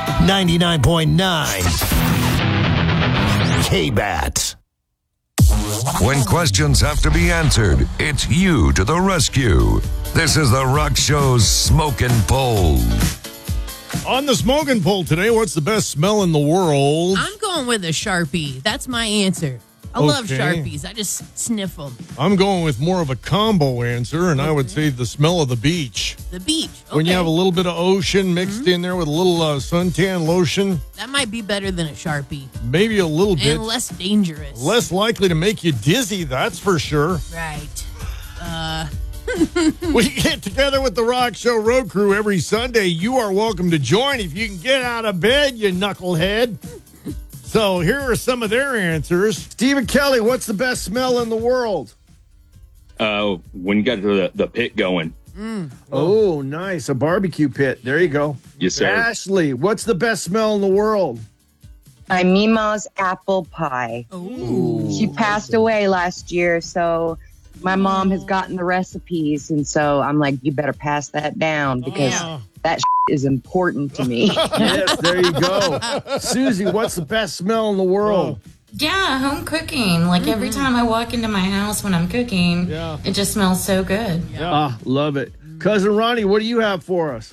99.9 K-Bat. When questions have to be answered, it's you to the rescue. This is the Rock Show's Smokin' Poll. On the Smokin' Poll today, what's the best smell in the world? I'm going with a Sharpie. That's my answer. I love Sharpies. I just sniff them. I'm going with more of a combo answer, and I would say the smell of the beach. The beach. Okay. When you have a little bit of ocean mixed in there with a little suntan lotion. That might be better than a Sharpie. Maybe a little bit. And less dangerous. Less likely to make you dizzy, that's for sure. Right. We get together with the Rock Show Road Crew every Sunday. You are welcome to join if you can get out of bed, you knucklehead. So here are some of their answers. Stephen Kelly, what's the best smell in the world? When you got the pit going. Oh, nice. A barbecue pit. There you go. Yes, sir. Ashley, what's the best smell in the world? Mima's apple pie. Ooh. She passed away last year, so my mom has gotten the recipes, and so I'm like, you better pass that down because that is important to me. Yes, there you go. Susie, what's the best smell in the world? Yeah, home cooking. Like every time I walk into my house when I'm cooking, it just smells so good. Love it. Cousin Ronnie, what do you have for us?